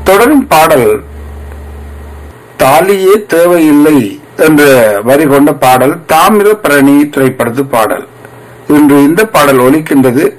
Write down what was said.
தொடரும் பாடல் தாலியே தேவையில்லை என்ற வரி கொண்ட பாடல் தாமிரபரணி திரைப்படத்து பாடல். இன்று இந்த பாடல் ஒலிக்கின்றது.